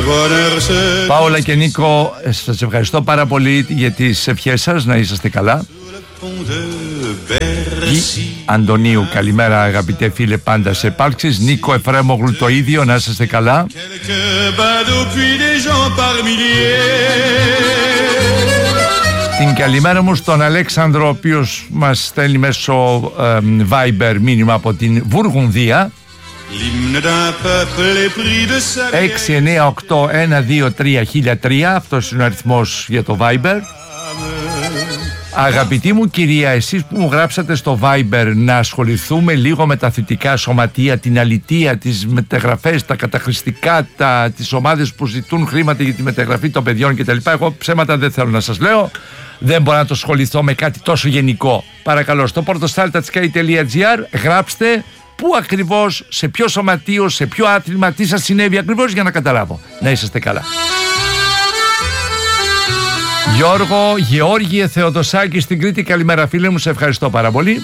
Πάολα και Νίκο, σας ευχαριστώ πάρα πολύ για τις ευχές σας, να είσαστε καλά. Αντωνίου, καλημέρα αγαπητέ φίλε, πάντα σε επάρξεις. Νίκο Εφραίμογλου το ίδιο, να είσαστε καλά. Την καλημέρα μου στον Αλέξανδρο, ο οποίος μας στέλνει μέσω Viber μήνυμα από την Βουργουνδία. 698-123-1003, αυτός είναι ο αριθμός για το Viber. Αγαπητή μου κυρία, εσείς που μου γράψατε στο Viber να ασχοληθούμε λίγο με τα θετικά σωματεία, την αλητεία, τις μεταγραφές, τα καταχρηστικά, τις ομάδες που ζητούν χρήματα για τη μεταγραφή των παιδιών κτλ. Εγώ ψέματα δεν θέλω να σας λέω. Δεν μπορώ να το ασχοληθώ με κάτι τόσο γενικό. Παρακαλώ, στο portostaltatsky.gr γράψτε πού ακριβώς, σε ποιο σωματείο, σε ποιο άθλημα, τι σας συνέβη ακριβώς για να καταλάβω. Να είσαστε καλά. Γιώργο, Γεώργιε Θεοδοσάκη στην Κρήτη, καλημέρα φίλε μου, σε ευχαριστώ πάρα πολύ.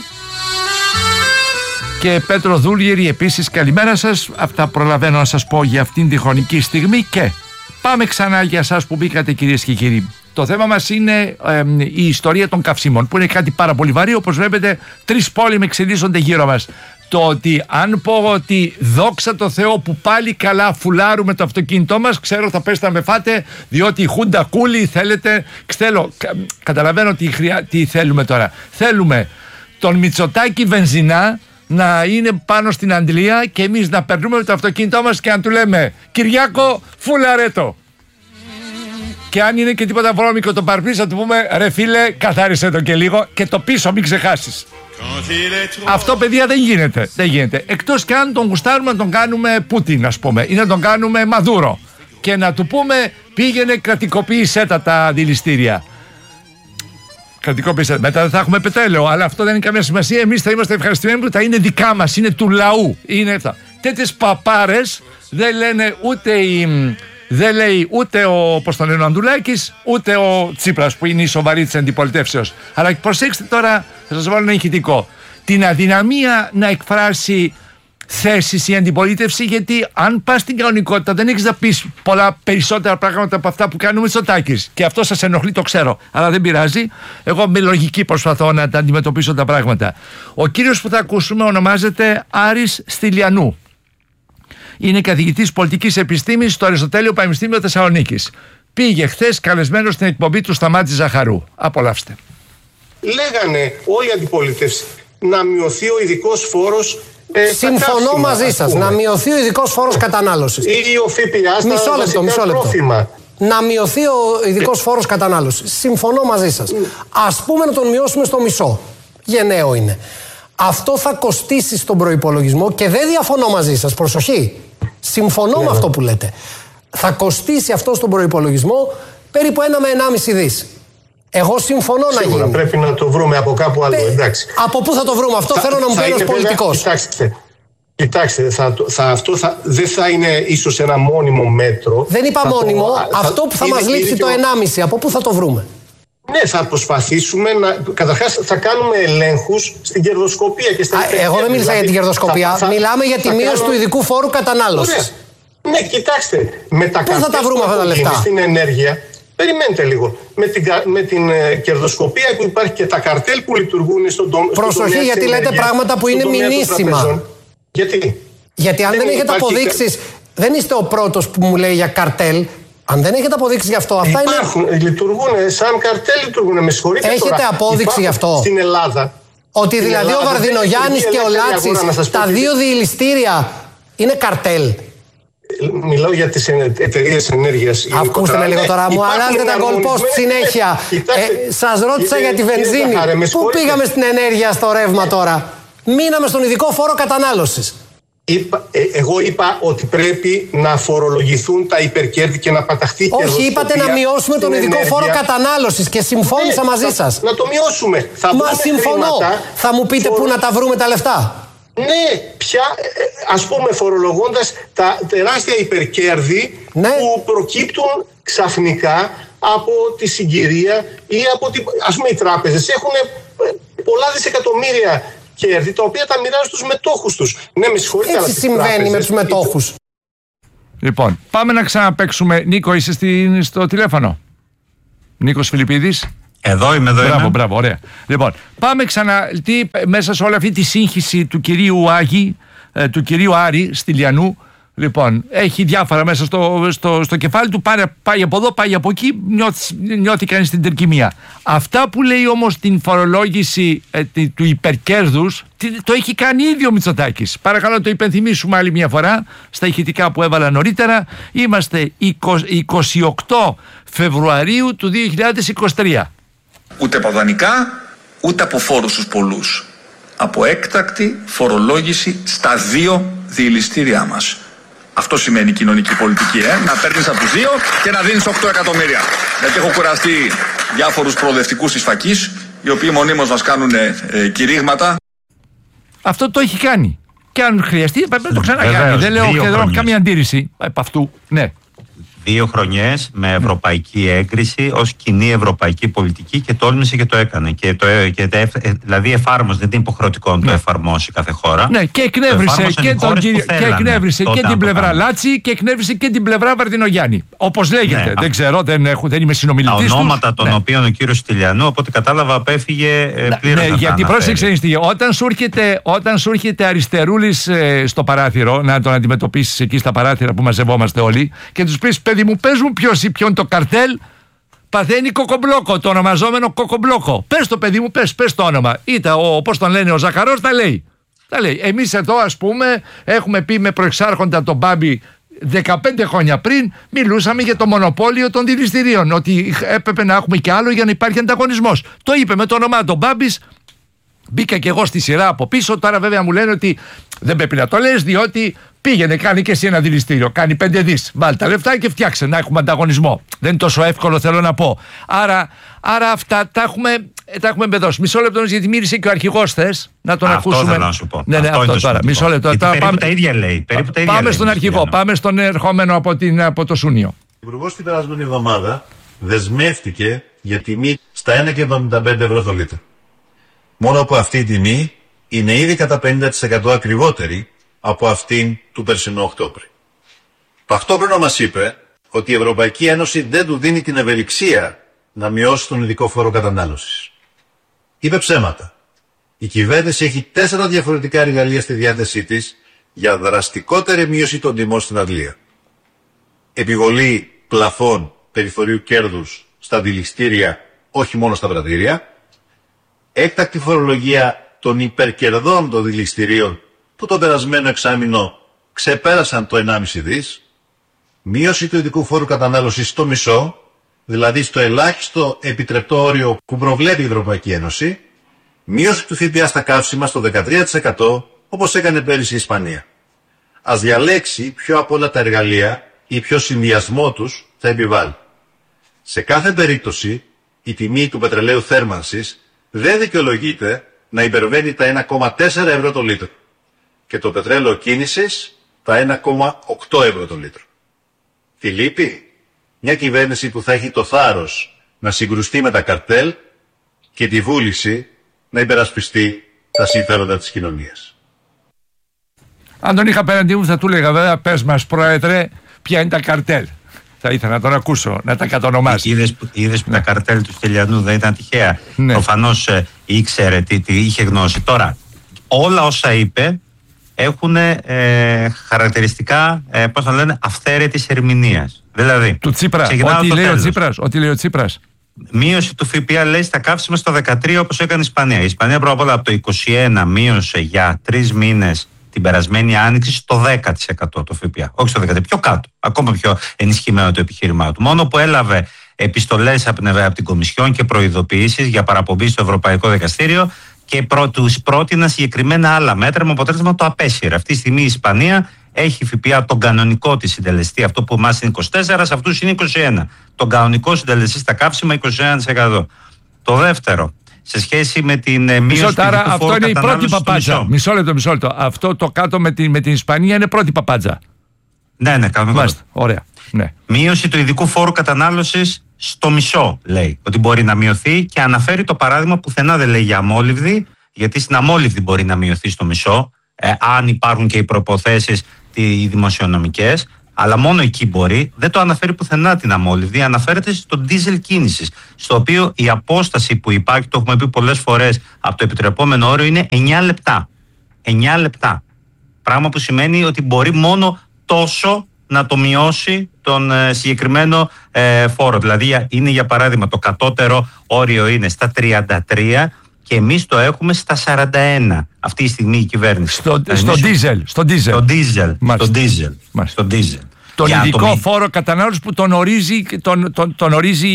Και Πέτρο Δούλγερη επίσης, καλημέρα σας. Αυτά προλαβαίνω να σας πω για αυτήν τη χρονική στιγμή. Και πάμε ξανά για εσάς που μπήκατε κυρίες και κύριοι. Το θέμα μας είναι η ιστορία των καυσίμων, που είναι κάτι πάρα πολύ βαρύ. Όπως βλέπετε, 3 πόλεμοι εξελίσσονται γύρω μας. Το ότι αν πω ότι δόξα τω Θεώ που πάλι καλά φουλάρουμε το αυτοκίνητό μας, ξέρω θα πέσετε να με φάτε, διότι η Χούντα Κούλι θέλετε, καταλαβαίνω τι θέλουμε τώρα. Θέλουμε τον Μητσοτάκη βενζινά να είναι πάνω στην αντλία και εμείς να περνούμε με το αυτοκίνητό μας και να του λέμε Κυριάκο φουλαρέτο. Και αν είναι και τίποτα βρώμικο το παρμπρίζ, θα του πούμε ρε φίλε, καθάρισε το και λίγο και το πίσω μην ξεχάσεις. Αυτό παιδιά δεν γίνεται. Εκτός και αν τον γουστάρουμε να τον κάνουμε Πούτιν, ας πούμε, ή να τον κάνουμε Μαδούρο και να του πούμε πήγαινε κρατικοποίησέ τα δηληστήρια. Κρατικοποίησέ. Μετά δεν θα έχουμε πετρέλαιο, αλλά αυτό δεν είναι καμία σημασία. Εμείς θα είμαστε ευχαριστημένοι που θα είναι δικά μας, είναι του λαού. Είναι αυτά. Τέτοιες παπάρες δεν λένε δεν λέει ούτε ο Ανδρουλάκης ούτε ο Τσίπρας που είναι η σοβαρή της αντιπολιτεύσεως. Αλλά προσέξτε τώρα, θα σας βάλω ένα ηχητικό. Την αδυναμία να εκφράσει θέσεις η αντιπολίτευση, γιατί αν πας στην κανονικότητα δεν έχεις να πεις πολλά περισσότερα πράγματα από αυτά που κάνει ο Μητσοτάκης. Και αυτό σας ενοχλεί, το ξέρω. Αλλά δεν πειράζει. Εγώ με λογική προσπαθώ να τα αντιμετωπίσω τα πράγματα. Ο κύριος που θα ακούσουμε ονομάζεται Άρης Στυλιανού. Είναι καθηγητής πολιτικής επιστήμης στο Αριστοτέλειο Πανεπιστήμιο Θεσσαλονίκης. Πήγε χθες καλεσμένος στην εκπομπή του Σταμάτη Ζαχαρού. Απολαύστε. Λέγανε όλη η αντιπολίτευση να μειωθεί ο ειδικός φόρος. Συμφωνώ μαζί σας. Να μειωθεί ο ειδικός φόρος κατανάλωσης. Ή ο ΦΠΑ στα βασικά τρόφιμα. Να μειωθεί ο ειδικός φόρος κατανάλωσης. Συμφωνώ μαζί σας. Ας πούμε να τον μειώσουμε στο μισό. Γενναίο είναι. Αυτό θα κοστίσει στον προϋπολογισμό και δεν διαφωνώ μαζί σας. Προσοχή. Συμφωνώ με αυτό που λέτε. Θα κοστίσει αυτό στον προϋπολογισμό περίπου 1 με 1,5 δις. Εγώ συμφωνώ σίγουρα, να γίνει. Πρέπει να το βρούμε από κάπου άλλο. Εντάξει. Από πού θα το βρούμε αυτό, θέλω να μου πει ένας πολιτικός. Κοιτάξτε, αυτό δεν θα είναι ίσως ένα μόνιμο μέτρο. Δεν είπα μόνιμο. Αυτό που θα μας λείψει το 1,5, από πού θα το βρούμε? Ναι, θα προσπαθήσουμε να. Καταρχάς, θα κάνουμε ελέγχους στην κερδοσκοπία και στα υπερκέρδη. Εγώ δεν μίλησα για την κερδοσκοπία. Μιλάμε για τη μείωση του ειδικού φόρου κατανάλωσης. Ναι, κοιτάξτε. Με τα πού θα τα βρούμε αυτά τα λεφτά? Στην ενέργεια. Περιμένετε λίγο. Με την κερδοσκοπία που υπάρχει και τα καρτέλ που λειτουργούν στον τομέα. Προσοχή, γιατί λέτε πράγματα που είναι μηνύσιμα. Γιατί αν δεν έχετε αποδείξεις, δεν είστε ο πρώτος που μου λέει για καρτέλ. Αν δεν έχετε αποδείξει γι' αυτό, αυτά είναι. Λειτουργούν σαν καρτέλ, λειτουργούν. Με συγχωρείτε. Έχετε απόδειξη γι' αυτό? Στην Ελλάδα. Ότι δηλαδή ο Βαρδινογιάννης και ο Λάτσης, τα 2 διελιστήρια, είναι καρτέλ. Μιλάω για τις εταιρείες ενέργειας. Ακούστε με λίγο τώρα, μου αλλάζετε τα goalpost συνέχεια. Σας ρώτησα για τη βενζίνη. Πού πήγαμε στην ενέργεια, στο ρεύμα τώρα? Μείναμε στον ειδικό φόρο κατανάλωσης. Εγώ είπα ότι πρέπει να φορολογηθούν τα υπερκέρδη και να παταχθεί η κερδοσκοπία. Όχι, είπατε να μειώσουμε τον ειδικό φόρο κατανάλωσης και συμφώνησα μαζί σας. Να το μειώσουμε. Μα συμφωνώ. Θα μου πείτε πού να τα βρούμε τα λεφτά? Ναι, πια ας πούμε φορολογώντας τα τεράστια υπερκέρδη που προκύπτουν ξαφνικά από τη συγκυρία ή από ας πούμε οι τράπεζες έχουν πολλά δισεκατομμύρια κέρδη τα οποία τα μοιράζουν στους μετόχους τους. Ναι, με συγχωρείτε. Έτσι συμβαίνει με τους μετόχους. Λοιπόν, πάμε να ξαναπαίξουμε. Νίκο, είσαι στο τηλέφωνο? Νίκος Φιλιππίδης. Εδώ είμαι. Μπράβο, ωραία. Λοιπόν, πάμε ξανά. Μέσα σε όλη αυτή τη σύγχυση του κυρίου Άρη Στυλιανού, λοιπόν, έχει διάφορα μέσα στο κεφάλι του. Πάει από εδώ, πάει από εκεί, νιώθει κανείς την τερκυμία. Αυτά που λέει όμως την φορολόγηση του υπερκέρδους, το έχει κάνει ήδη ο Μητσοτάκης. Παρακαλώ να το υπενθυμίσουμε άλλη μια φορά στα ηχητικά που έβαλα νωρίτερα. Είμαστε 28 Φεβρουαρίου του 2023. Ούτε από δανεικά, ούτε από φόρους στους πολλούς. Από έκτακτη φορολόγηση στα 2 διελιστήριά μας. Αυτό σημαίνει κοινωνική πολιτική, να παίρνεις από τους 2 και να δίνεις 8 εκατομμύρια. Γιατί έχω κουραστεί διάφορους προοδευτικούς της φακής, οι οποίοι μονίμως μας κάνουν κηρύγματα. Αυτό το έχει κάνει. Και αν χρειαστεί, πρέπει να το ξανακάνει. Δεν λέω και εδώ καμία αντίρρηση από αυτού. Ναι. 2 χρονιές με ευρωπαϊκή έγκριση ως κοινή ευρωπαϊκή πολιτική και τόλμησε και το έκανε. Δηλαδή εφάρμοσε, δεν είναι υποχρεωτικό να το εφαρμόσει κάθε χώρα. Ναι, και εκνεύρισε και την πλευρά Λάτσι και εκνεύρισε και την πλευρά Βαρδινογιάννη. Όπως λέγεται. Ναι, δεν ξέρω, δεν είμαι συνομιλητής τους. Τα ονόματα των οποίων ο κύριος Στυλιανού, από ό,τι κατάλαβα, απέφυγε πλήρως. Ναι, γιατί πρόσεξε, όταν σου έρχεται αριστερούλης στο παράθυρο, να τον αντιμετωπίσεις εκεί στα παράθυρα που μαζευόμαστε όλοι και τους πεις, παιδί μου, πες μου ποιον το καρτέλ παθαίνει κοκομπλόκο, το ονομαζόμενο κοκομπλόκο. Πες το, παιδί μου, πες το όνομα. Πώς τον λένε, ο Ζαχαρός τα λέει. Εμείς εδώ, ας πούμε, έχουμε πει με προεξάρχοντα τον Μπάμπη 15 χρόνια πριν, μιλούσαμε για το μονοπόλιο των δηληστηρίων, ότι έπρεπε να έχουμε κι άλλο για να υπάρχει ανταγωνισμός. Το είπε με το όνομά του Μπάμπης. Μπήκα κι εγώ στη σειρά από πίσω. Τώρα βέβαια μου λένε ότι δεν πρέπει να το λες, διότι πήγαινε, κάνει και εσύ ένα δηληστήριο. Κάνει 5 δις. Βάλει τα λεφτά και φτιάξε να έχουμε ανταγωνισμό. Δεν είναι τόσο εύκολο, θέλω να πω. Άρα αυτά τα έχουμε μπεδώσει. Μισό λεπτό, γιατί μίλησε και ο αρχηγός χθες. Να τον ακούσουμε. Αυτό θέλω να σου πω. Ναι, αυτό τώρα. Μισό λεπτό. Περίπου τα ίδια λέει. Πάμε στον αρχηγό. Πάμε στον ερχόμενο από το Σούνιο. Ο Υπουργός την περασμένη εβδομάδα δεσμεύτηκε για τιμή στα 1,75 ευρώ το λίτρο. Μόνο που αυτή η τιμή είναι ήδη κατά 50% ακριβότερη από αυτήν του περσινού Οκτώβρη. Το Οκτώβριο μας είπε ότι η Ευρωπαϊκή Ένωση δεν του δίνει την ευελιξία να μειώσει τον ειδικό φόρο κατανάλωσης. Είπε ψέματα. Η κυβέρνηση έχει 4 διαφορετικά εργαλεία στη διάθεσή της για δραστικότερη μείωση των τιμών στην Αγγλία. Επιβολή πλαφών περιθωρίου κέρδους στα δηληστήρια, όχι μόνο στα πρατήρια. Έκτακτη φορολογία των υπερκερδών των δηληστηρίων που το περασμένο εξάμηνο ξεπέρασαν το 1,5 δις. Μείωση του ειδικού φόρου κατανάλωσης στο μισό, δηλαδή στο ελάχιστο επιτρεπτό όριο που προβλέπει η Ευρωπαϊκή Ένωση. Μείωση του ΦΠΑ στα καύσιμα στο 13%, όπως έκανε πέρυσι η Ισπανία. Ας διαλέξει ποιο από όλα τα εργαλεία ή ποιο συνδυασμό τους θα επιβάλλει. Σε κάθε περίπτωση, η τιμή του πετρελαίου θέρμανσης δεν δικαιολογείται να υπερβαίνει τα 1,4 ευρώ το λίτρο και το πετρέλαιο κίνησης τα 1,8 ευρώ το λίτρο. Τι λείπει? Μια κυβέρνηση που θα έχει το θάρρος να συγκρουστεί με τα καρτέλ και τη βούληση να υπερασπιστεί τα συμφέροντα της κοινωνίας. Αν τον είχα απέναντί μου θα του έλεγα, βέβαια, πες μας πρόεδρε ποια είναι τα καρτέλ. Θα ήθελα να τον ακούσω, να τα κατονομάσει. Είδες που τα καρτέλ του Στυλιανού δεν ήταν τυχαία. Ναι. Προφανώς ήξερε τι είχε γνώση. Τώρα, όλα όσα είπε έχουν χαρακτηριστικά, πώς να λένε, αυθαίρετης ερμηνείας. Δηλαδή, του Τσίπρα, ό,τι λέει ο Τσίπρας. Μείωση του ΦΠΑ λέει στα καύσιμα στο 13 όπως έκανε η Ισπανία. Η Ισπανία πρώτα απ' όλα από το 21 μείωσε για 3 μήνες την περασμένη άνοιξη στο 10% το ΦΠΑ. Όχι στο 10%, πιο κάτω. Ακόμα πιο ενισχυμένο το επιχείρημά του. Μόνο που έλαβε επιστολές από την Κομισιόν και προειδοποιήσεις για παραπομπή στο Ευρωπαϊκό Δικαστήριο και τους πρότεινα συγκεκριμένα άλλα μέτρα, με αποτέλεσμα το απέσυρε. Αυτή τη στιγμή η Ισπανία έχει ΦΠΑ τον κανονικό της συντελεστή, αυτό που εμάς είναι 24, σε αυτούς είναι 21. Τον κανονικό συντελεστή στα καύσιμα 21%. Το δεύτερο, σε σχέση με την μείωση του άρα αυτό είναι η πρώτη παπάντζα. Μισό λεπτό. Αυτό το κάτω με την Ισπανία είναι πρώτη παπάντζα. Ναι, κανονικό. Ωραία. Ναι. Μείωση του ειδικού φόρου κατανάλωσης στο μισό, λέει, ότι μπορεί να μειωθεί και αναφέρει το παράδειγμα, πουθενά δεν λέει για αμόλυβδη, γιατί στην αμόλυβδη μπορεί να μειωθεί στο μισό, αν υπάρχουν και οι προϋποθέσεις οι δημοσιονομικές. Αλλά μόνο εκεί μπορεί, δεν το αναφέρει πουθενά την αμόλυβδη, αναφέρεται στο ντίζελ κίνησης, στο οποίο η απόσταση που υπάρχει, το έχουμε πει πολλές φορές, από το επιτρεπόμενο όριο είναι 9 λεπτά. 9 λεπτά. Πράγμα που σημαίνει ότι μπορεί μόνο τόσο να το μειώσει τον συγκεκριμένο φόρο. Δηλαδή είναι, για παράδειγμα, το κατώτερο όριο είναι στα 33 και εμείς το έχουμε στα 41 αυτή τη στιγμή η κυβέρνηση. Στο ντίζελ. Τον ειδικό φόρο κατανάλωσης που τον ορίζει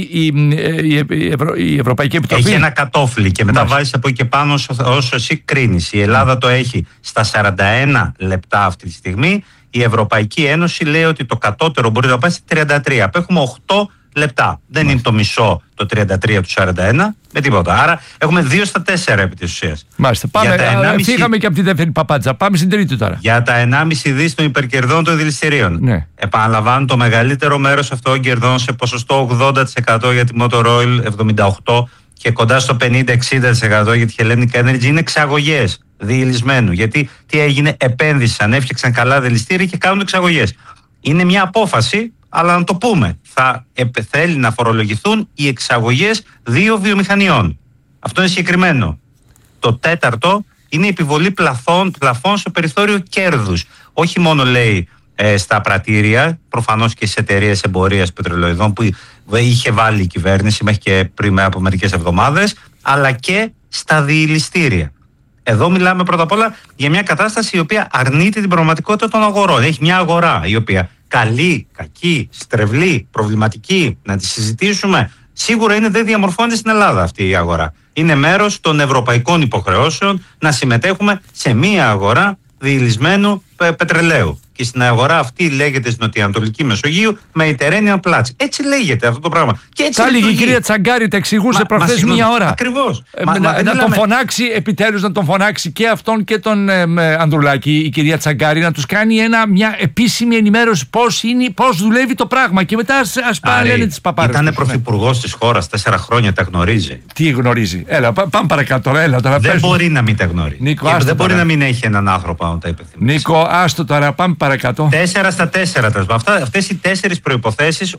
η Ευρωπαϊκή Επιτροπή. Έχει ένα κατόφλι και μετά βάζεις από εκεί και πάνω όσο εσύ κρίνεις. Η Ελλάδα το έχει στα 41 λεπτά αυτή τη στιγμή. Η Ευρωπαϊκή Ένωση λέει ότι το κατώτερο μπορεί να πάει σε 33. Έχουμε 8 λεπτά. Δεν είναι το μισό το 33 του 41 με τίποτα. Άρα έχουμε 2 στα 4 επί της ουσίας. Μάλιστα. Φύγαμε και από τη δεύτερη παπάντζα. Πάμε στην τρίτη τώρα. Για τα 1,5 δις των υπερκερδών των δηληστηρίων. Ναι. Επαναλαμβάνω, το μεγαλύτερο μέρος αυτών των κερδών σε ποσοστό 80% για τη Motor Oil, 78% και κοντά στο 50-60% για τη Hellenic Energy είναι εξαγωγές διηλισμένου. Γιατί τι έγινε, επένδυσαν, έφτιαξαν καλά δηληστήρια και κάνουν εξαγωγές. Είναι μια απόφαση, αλλά να το πούμε, θέλει να φορολογηθούν οι εξαγωγές 2 βιομηχανιών. Αυτό είναι συγκεκριμένο. Το τέταρτο είναι η επιβολή πλαφών στο περιθώριο κέρδους. Όχι μόνο λέει στα πρατήρια, προφανώς και στις εταιρείες εμπορίας πετρελοειδών που είχε βάλει η κυβέρνηση μέχρι και πριν από μερικές εβδομάδες, αλλά και στα διηλιστήρια. Εδώ μιλάμε πρώτα απ' όλα για μια κατάσταση η οποία αρνείται την πραγματικότητα των αγορών. Έχει μια αγορά η οποία καλή, κακή, στρεβλή, προβληματική, να τη συζητήσουμε. Σίγουρα δεν διαμορφώνεται στην Ελλάδα αυτή η αγορά. Είναι μέρος των ευρωπαϊκών υποχρεώσεων να συμμετέχουμε σε μια αγορά διηλισμένου πετρελαίου. Και στην αγορά αυτή λέγεται στην Νοτιοανατολική Μεσογείου Mediterranean Platz. Έτσι λέγεται αυτό το πράγμα. Τα έλεγε η κυρία Τσαγκάρη, τα εξηγούσε προχθές μία ώρα. Ακριβώς. Να τον φωνάξει, επιτέλους να τον φωνάξει και αυτόν και τον Ανδρουλάκη, η κυρία Τσαγκάρη, να τους κάνει μια επίσημη ενημέρωση πώς δουλεύει το πράγμα. Και μετά ας πάνε λένε τις παπάρες. Ήταν πρωθυπουργός της χώρας 4 χρόνια, τα γνωρίζει. Τι γνωρίζει? Έλα, πάμε παρακάτω. Δεν μπορεί να μην τα γνωρίζει. Δεν μπορεί να μην έχει έναν άνθρωπο να τα υπενθυμίσει. Νίκο, άστο τώρα, πάμε παρακάτω. 4 στα 4. Αυτές οι 4 προϋποθέσεις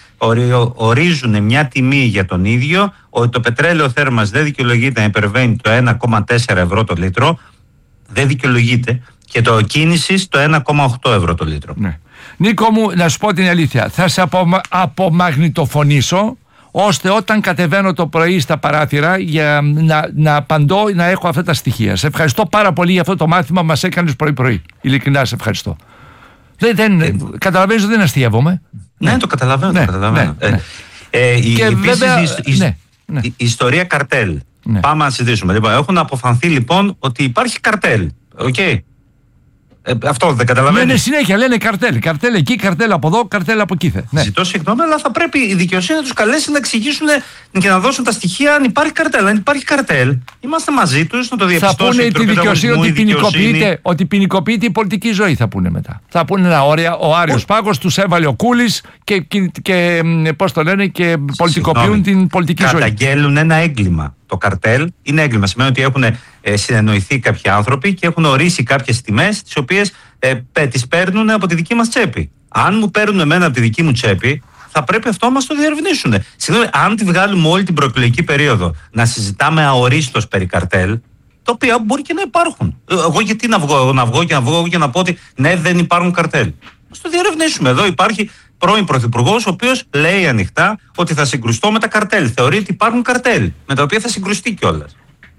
ορίζουν μια τιμή για τον ίδιο, ότι το πετρέλαιο θέρμας δεν δικαιολογείται να υπερβαίνει το 1,4 ευρώ το λίτρο, δεν δικαιολογείται, και το κίνησης το 1,8 ευρώ το λίτρο. Ναι. Νίκο μου, να σου πω την αλήθεια, θα σε απομαγνητοφωνήσω, ώστε όταν κατεβαίνω το πρωί στα παράθυρα για να απαντώ, να έχω αυτά τα στοιχεία. Σε ευχαριστώ πάρα πολύ για αυτό το μάθημα που μας έκανες πρωί-πρωί. Ειλικρινά σε ευχαριστώ. Καταλαβαίνεις ότι δεν αστείευομαι. Ναι, το καταλαβαίνω. Η ιστορία καρτέλ. Ναι. Πάμε να συζητήσουμε. Λοιπόν, έχουν αποφανθεί λοιπόν ότι υπάρχει καρτέλ. Okay. Αυτό δεν καταλαβαίνεις? Λένε συνέχεια, λένε καρτέλ. Καρτέλ εκεί, καρτέλ από εδώ, καρτέλ από εκεί. Ναι. Ζητώ συγγνώμη, αλλά θα πρέπει η δικαιοσύνη να τους καλέσει να εξηγήσουν και να δώσουν τα στοιχεία αν υπάρχει καρτέλ. Αν υπάρχει καρτέλ, είμαστε μαζί τους να το διαπιστώσουμε. Θα πούνε τη δικαιοσύνη ότι ποινικοποιείται η πολιτική ζωή, θα πούνε μετά. Θα πούνε ο Άριος Πάγος, τους έβαλε ο Κούλης και πώς το λένε, και πολιτικοποιούν την πολιτική ζωή. Καταγγέλουν ένα έγκλημα. Το καρτέλ είναι έγκλημα. Σημαίνει ότι έχουν συνεννοηθεί κάποιοι άνθρωποι και έχουν ορίσει κάποιες τιμές, τις οποίες τις παίρνουν από τη δική μας τσέπη. Αν μου παίρνουν εμένα από τη δική μου τσέπη, θα πρέπει αυτό να μας το διερευνήσουν. Συγγνώμη, αν τη βγάλουμε όλη την προεκλογική περίοδο να συζητάμε αορίστως περί καρτέλ, τα οποία μπορεί και να υπάρχουν. Εγώ γιατί να βγω και να πω ότι ναι, δεν υπάρχουν καρτέλ. Ας το διερευνήσουμε. Εδώ υπάρχει πρώην πρωθυπουργός, ο οποίος λέει ανοιχτά ότι θα συγκρουστώ με τα καρτέλ. Θεωρεί ότι υπάρχουν καρτέλ με τα οποία θα συγκρουστεί κιόλας.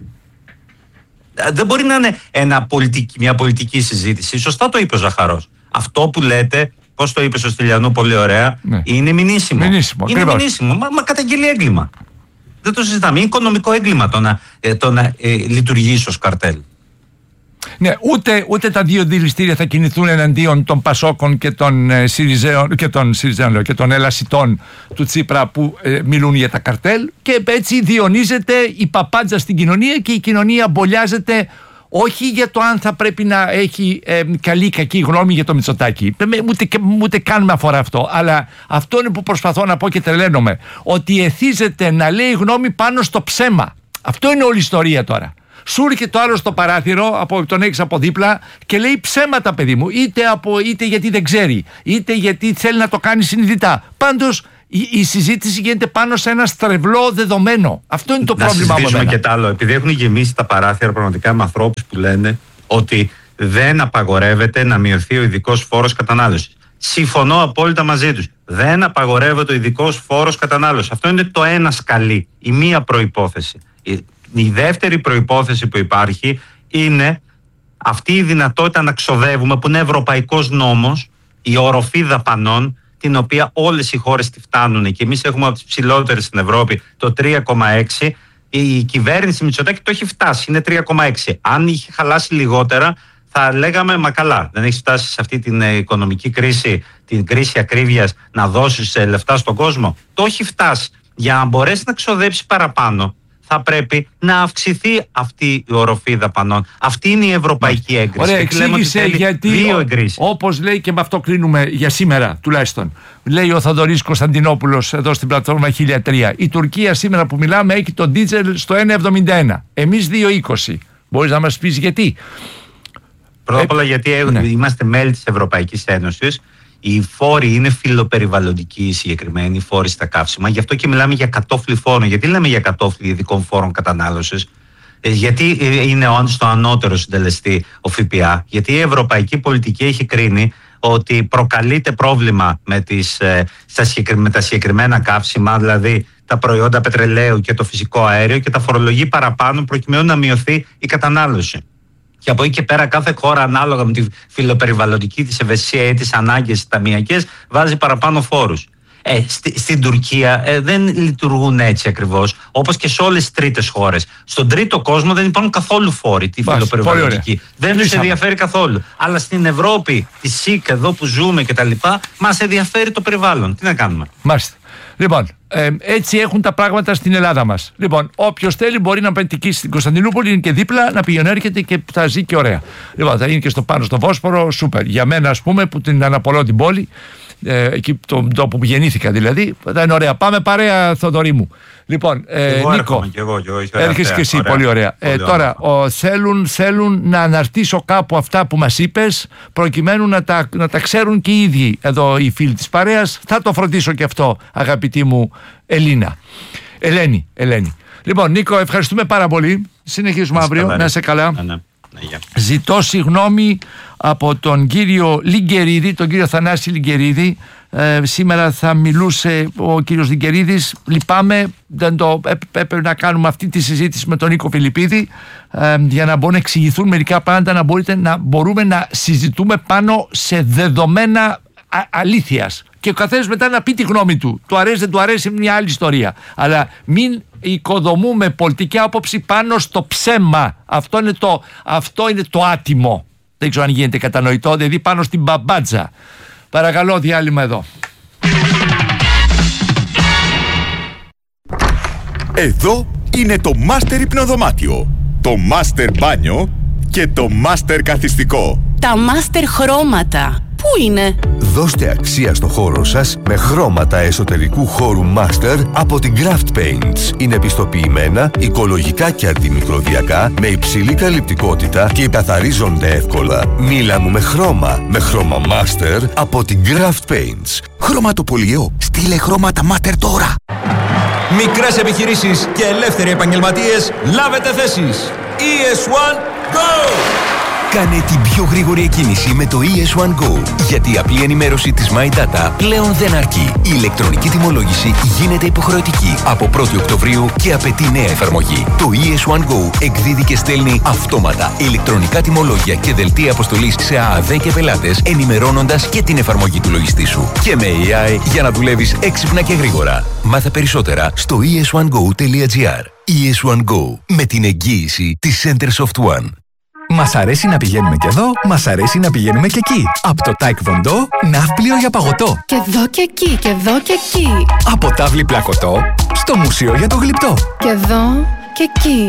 Δεν μπορεί να είναι μια πολιτική συζήτηση. Σωστά το είπε ο Ζαχαρός. Αυτό που λέτε, πώς το είπε ο Στυλιανού πολύ ωραία, ναι, είναι μηνύσιμο. Είναι μηνύσιμο. Μα καταγγέλει έγκλημα. Δεν το συζητάμε. Είναι οικονομικό έγκλημα το να λειτουργήσει ως καρτέλ. Ναι, ούτε τα δύο δηληστήρια θα κινηθούν εναντίον των Πασόκων και των Συριζέων και των Ελασιτών του Τσίπρα που μιλούν για τα καρτέλ, και έτσι διονύζεται η παπάντζα στην κοινωνία και η κοινωνία μπολιάζεται, όχι για το αν θα πρέπει να έχει καλή ή κακή γνώμη για το Μητσοτάκη, ούτε καν με αφορά αυτό, αλλά αυτό είναι που προσπαθώ να πω και τρελαίνομαι, ότι εθίζεται να λέει γνώμη πάνω στο ψέμα. Αυτό είναι όλη η ιστορία τώρα. Σου έρχεται το άλλο στο παράθυρο, τον έχεις από δίπλα και λέει ψέματα, παιδί μου. Είτε γιατί δεν ξέρει, είτε γιατί θέλει να το κάνει συνειδητά. Πάντως η συζήτηση γίνεται πάνω σε ένα στρεβλό δεδομένο. Αυτό είναι το πρόβλημα. Να συζητήσουμε και τ' άλλο. Επειδή έχουν γεμίσει τα παράθυρα πραγματικά με ανθρώπους που λένε ότι δεν απαγορεύεται να μειωθεί ο ειδικός φόρος κατανάλωσης. Συμφωνώ απόλυτα μαζί τους. Δεν απαγορεύεται ο ειδικός φόρος κατανάλωσης. Αυτό είναι το ένα σκαλί, η μία προϋπόθεση. Η δεύτερη προϋπόθεση που υπάρχει είναι αυτή η δυνατότητα να ξοδεύουμε, που είναι ευρωπαϊκός νόμος, η οροφή δαπανών, την οποία όλες οι χώρες τη φτάνουν και εμείς έχουμε από τις ψηλότερες στην Ευρώπη το 3,6. Η κυβέρνηση Μητσοτάκη το έχει φτάσει, είναι 3,6. Αν είχε χαλάσει λιγότερα θα λέγαμε μα καλά, δεν έχει φτάσει σε αυτή την οικονομική κρίση, την κρίση ακρίβειας, να δώσεις λεφτά στον κόσμο. Το έχει φτάσει. Για να μπορέσει να ξοδέψει παραπάνω θα πρέπει να αυξηθεί αυτή η οροφή δαπανών. Αυτή είναι η ευρωπαϊκή έγκριση. Ωραία, εξήγησε γιατί, όπως λέει και με αυτό κλείνουμε για σήμερα τουλάχιστον, λέει ο Θοδωρής Κωνσταντινόπουλος εδώ στην πλατφόρμα 1003. Η Τουρκία σήμερα που μιλάμε έχει τον ντίζελ στο 1,71. Εμείς 2,20. Μπορείς να μας πεις γιατί? Πρώτα απ' όλα γιατί είμαστε μέλη της Ευρωπαϊκής Ένωσης. Οι φόροι είναι φιλοπεριβαλλοντικοί, οι συγκεκριμένοι φόροι στα καύσιμα. Γι' αυτό και μιλάμε για κατόφλι φόρων. Γιατί λέμε για κατόφλι ειδικών φόρων κατανάλωσης? Γιατί είναι στο ανώτερο συντελεστή ο ΦΠΑ? Γιατί η ευρωπαϊκή πολιτική έχει κρίνει ότι προκαλείται πρόβλημα με τα συγκεκριμένα καύσιμα, δηλαδή τα προϊόντα πετρελαίου και το φυσικό αέριο, και τα φορολογεί παραπάνω προκειμένου να μειωθεί η κατανάλωση. Και από εκεί και πέρα κάθε χώρα, ανάλογα με τη φιλοπεριβαλλοντική της ευαισθησία ή τις ανάγκες ταμειακές, βάζει παραπάνω φόρους. Στην Τουρκία δεν λειτουργούν έτσι ακριβώς, όπως και σε όλες τις τρίτες χώρες. Στον τρίτο κόσμο δεν υπάρχουν καθόλου φόροι τη φιλοπεριβαλλοντική. Δεν τους ενδιαφέρει καθόλου. Αλλά στην Ευρώπη, τη ΣΥΚ, εδώ που ζούμε κτλ., μας ενδιαφέρει το περιβάλλον. Τι να κάνουμε? Μάλιστα. Λοιπόν, έτσι έχουν τα πράγματα στην Ελλάδα μας. Λοιπόν, όποιος θέλει μπορεί να πεντικήσει στην Κωνσταντινούπολη, είναι και δίπλα, να πηγαίνει, έρχεται και θα ζει και ωραία. Λοιπόν, θα είναι και πάνω στο Βόσπορο, σούπερ. Για μένα, ας πούμε, που την αναπολώ την πόλη, εκεί τον τόπο που γεννήθηκα δηλαδή, θα είναι ωραία. Πάμε παρέα, Θοδωρή μου. Λοιπόν, Νίκο, έρχεσαι και εσύ, ωραία. Πολύ ωραία. Τώρα, θέλουν να αναρτήσω κάπου αυτά που μας είπες, προκειμένου να τα ξέρουν και οι ίδιοι εδώ οι φίλοι της παρέας. Θα το φροντίσω και αυτό, αγαπητή μου Ελένη. Λοιπόν, Νίκο, ευχαριστούμε πάρα πολύ. Συνεχίζουμε αύριο. Να είσαι καλά. Ζητώ συγγνώμη από τον κύριο Λιγκερίδη, τον κύριο Θανάση Λιγκερίδη. Σήμερα θα μιλούσε ο κύριος Λιγκερίδης. Λυπάμαι, δεν το έπρεπε να κάνουμε αυτή τη συζήτηση με τον Νίκο Φιλιππίδη, για να μπορούν να εξηγηθούν μερικά πράγματα, να μπορούμε να συζητούμε πάνω σε δεδομένα αλήθειας. Και ο καθένας μετά να πει τη γνώμη του. Του αρέσει, δεν του αρέσει, μια άλλη ιστορία. μην οικοδομούμε πολιτική άποψη πάνω στο ψέμα. Αυτό είναι το άτιμο. Δεν ξέρω αν γίνεται κατανοητό, δηλαδή πάνω στην μπαμπάτζα. Παρακαλώ, διάλειμμα εδώ. Εδώ είναι το Master Υπνοδωμάτιο, το Master Μπάνιο και το Master Καθιστικό. Τα Master Χρώματα. Πού είναι? Δώστε αξία στο χώρο σας με χρώματα εσωτερικού χώρου Master από την Craft Paints. Είναι πιστοποιημένα, οικολογικά και αντιμικροβιακά, με υψηλή καλυπτικότητα και καθαρίζονται εύκολα. Μίλαμε με χρώμα Master από την Craft Paints. Χρωματοπολιό. Στείλε χρώματα Master τώρα. Μικρές επιχειρήσεις και ελεύθεροι επαγγελματίες, λάβετε θέσεις. ES1 Go! Κάνε την πιο γρήγορη εκκίνηση με το ES1 Go, γιατί η απλή ενημέρωση της My Data πλέον δεν αρκεί. Η ηλεκτρονική τιμολόγηση γίνεται υποχρεωτική από 1η Οκτωβρίου και απαιτεί νέα εφαρμογή. Το ES1 Go εκδίδει και στέλνει αυτόματα ηλεκτρονικά τιμολόγια και δελτία αποστολής σε ΑΑΔ και πελάτες, ενημερώνοντας και την εφαρμογή του λογιστή σου. Και με AI για να δουλεύεις έξυπνα και γρήγορα. Μάθε περισσότερα στο es1go.gr. ES1 Go, με την εγγύηση της Center Soft One. Μας αρέσει να πηγαίνουμε και εδώ, μας αρέσει να πηγαίνουμε και εκεί. Από το Taekwondo, ναύπλιο για παγωτό. Και εδώ και εκεί, και εδώ και εκεί. Από τάβλη πλακωτό, στο μουσείο για το γλυπτό. Και εδώ και εκεί.